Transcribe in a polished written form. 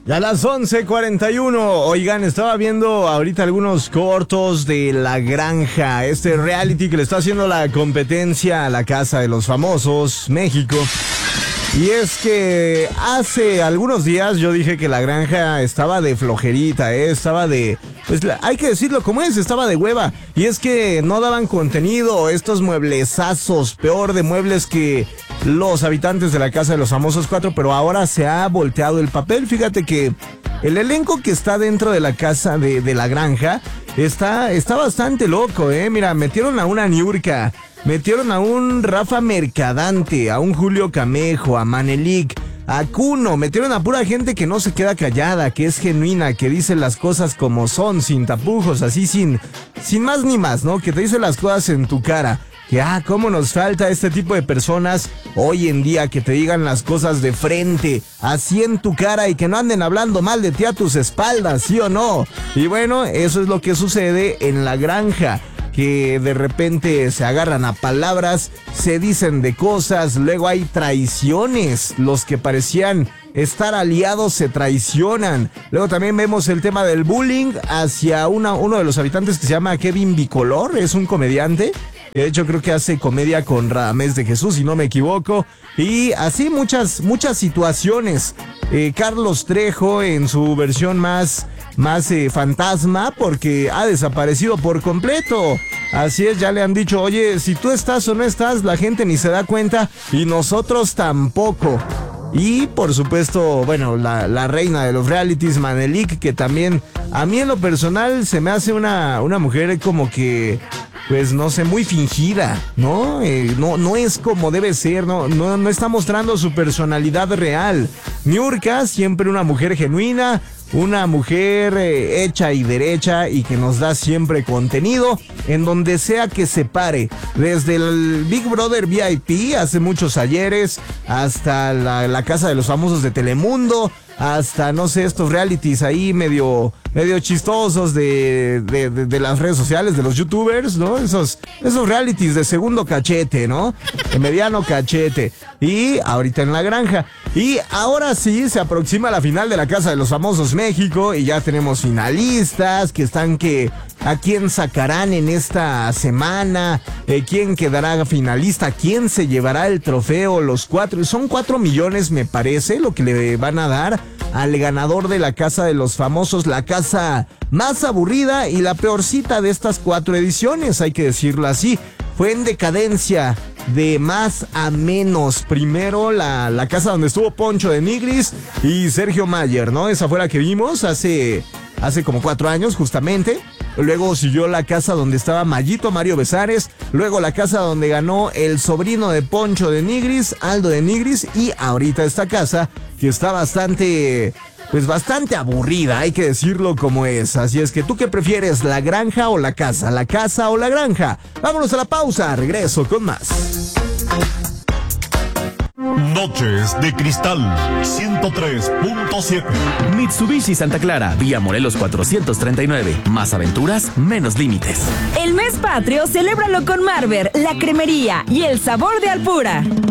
Ya a las 11:41, oigan, estaba viendo ahorita algunos cortos de La Granja, este reality que le está haciendo la competencia a La Casa de los Famosos, México. Y es que hace algunos días yo dije que La Granja estaba de flojerita, estaba de... Pues hay que decirlo como es, estaba de hueva. Y es que no daban contenido, estos mueblezazos, peor de muebles que los habitantes de La Casa de los Famosos 4, pero ahora se ha volteado el papel. Fíjate que el elenco que está dentro de la casa de La Granja está bastante loco, Mira, metieron a una Niurka, metieron a un Rafa Mercadante, a un Julio Camejo, a Manelik, a Kuno, metieron a pura gente que no se queda callada, que es genuina, que dice las cosas como son, sin tapujos, así sin más ni más, ¿no? Que te dice las cosas en tu cara. Que, cómo nos falta este tipo de personas hoy en día, que te digan las cosas de frente, así en tu cara, y que no anden hablando mal de ti a tus espaldas, ¿sí o no? Y bueno, eso es lo que sucede en La Granja, que de repente se agarran a palabras, se dicen de cosas, luego hay traiciones, los que parecían estar aliados se traicionan. Luego también vemos el tema del bullying hacia uno de los habitantes que se llama Kevin Bicolor, es un comediante. De hecho, creo que hace comedia con Radamés de Jesús, si no me equivoco. Y así muchas situaciones. Carlos Trejo en su versión más fantasma, porque ha desaparecido por completo. Así es, ya le han dicho, oye, si tú estás o no estás, la gente ni se da cuenta y nosotros tampoco. Y por supuesto, bueno, la reina de los realities, Manelik, que también a mí en lo personal se me hace una mujer como que... Pues no sé, muy fingida, ¿no? No es como debe ser, no está mostrando su personalidad real. Niurka, siempre una mujer genuina, una mujer hecha y derecha y que nos da siempre contenido en donde sea que se pare. Desde el Big Brother VIP hace muchos ayeres, hasta la Casa de los Famosos de Telemundo, hasta, no sé, estos realities ahí medio chistosos de las redes sociales, de los youtubers, ¿no? Esos realities de segundo cachete, ¿no? De mediano cachete. Y ahorita en La Granja. Y ahora sí se aproxima la final de La Casa de los Famosos México y ya tenemos finalistas que están a quién sacarán en esta semana, quién quedará finalista, quién se llevará el trofeo, son 4 millones me parece lo que le van a dar al ganador de La Casa de los Famosos, la casa más aburrida y la peorcita de estas 4 ediciones, hay que decirlo así. Fue en decadencia de más a menos. Primero la casa donde estuvo Poncho de Nigris y Sergio Mayer, ¿no? Esa fue la que vimos hace como 4 años justamente. Luego siguió la casa donde estaba Mayito Mario Besares. Luego la casa donde ganó el sobrino de Poncho de Nigris, Aldo de Nigris. Y ahorita esta casa que está bastante aburrida, hay que decirlo como es. Así es que, ¿tú qué prefieres, La Granja o La Casa? ¿La Casa o La Granja? Vámonos a la pausa, regreso con más. Noches de Cristal 103.7. Mitsubishi Santa Clara, vía Morelos 439. Más aventuras, menos límites. El mes patrio, celébralo con Marber, la cremería y el sabor de Alpura.